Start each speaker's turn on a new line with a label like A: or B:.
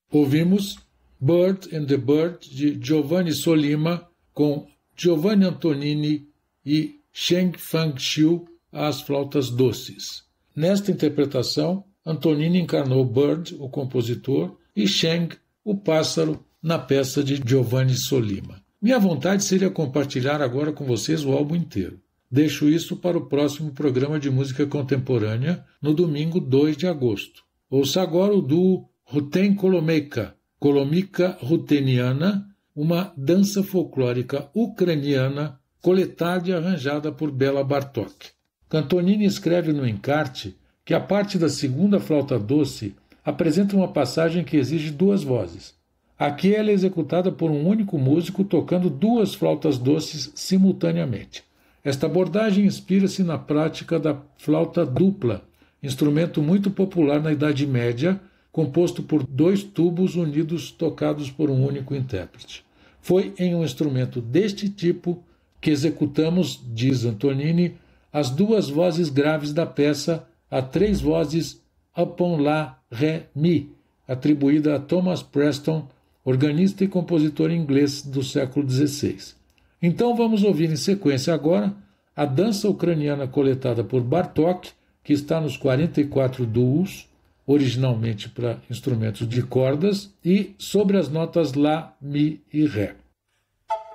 A: Ouvimos Bird and the Bird, de Giovanni Sollima, com Giovanni Antonini e Sheng Fangxiu às flautas doces. Nesta interpretação, Antonini encarnou Bird, o compositor, e Sheng, o pássaro, na peça de Giovanni Sollima. Minha vontade seria compartilhar agora com vocês o álbum inteiro. Deixo isso para o próximo programa de música contemporânea, no domingo 2 de agosto. Ouça agora o duo Ruten Kolomeyka, Kolomyka Ruteniana, uma dança folclórica ucraniana coletada e arranjada por Bela Bartók. Antonini escreve no encarte que a parte da segunda flauta doce apresenta uma passagem que exige 2 vozes. Aqui ela é executada por um único músico tocando 2 flautas doces simultaneamente. Esta abordagem inspira-se na prática da flauta dupla, instrumento muito popular na Idade Média, composto por 2 tubos unidos tocados por um único intérprete. Foi em um instrumento deste tipo que executamos, diz Antonini, as 2 vozes graves da peça, a 3 vozes Upon La, Ré, Mi, atribuída a Thomas Preston, organista e compositor inglês do século XVI. Então vamos ouvir em sequência agora a dança ucraniana coletada por Bartók, que está nos 44 duos, originalmente para instrumentos de cordas, e sobre as notas Lá, Mi e Ré.